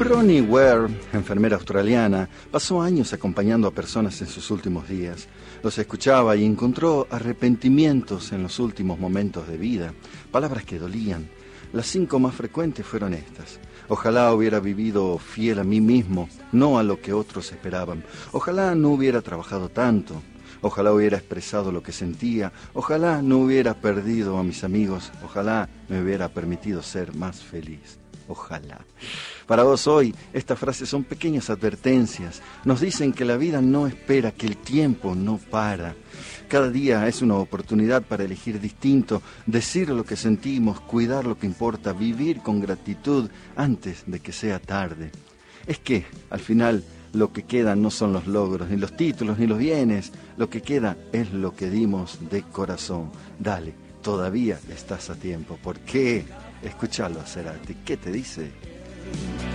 Bronnie Ware, enfermera australiana, pasó años acompañando a personas en sus últimos días. Los escuchaba y encontró arrepentimientos en los últimos momentos de vida, palabras que dolían. Las 5 más frecuentes fueron estas: ojalá hubiera vivido fiel a mí mismo, no a lo que otros esperaban. Ojalá no hubiera trabajado tanto. Ojalá hubiera expresado lo que sentía. Ojalá no hubiera perdido a mis amigos. Ojalá me hubiera permitido ser más feliz. Ojalá. Para vos hoy, estas frases son pequeñas advertencias. Nos dicen que la vida no espera, que el tiempo no para. Cada día es una oportunidad para elegir distinto, decir lo que sentimos, cuidar lo que importa, vivir con gratitud antes de que sea tarde. Es que, al final, lo que queda no son los logros, ni los títulos, ni los bienes. Lo que queda es lo que dimos de corazón. Dale, todavía estás a tiempo. ¿Por qué? Escúchalo a Cerati. ¿Qué te dice?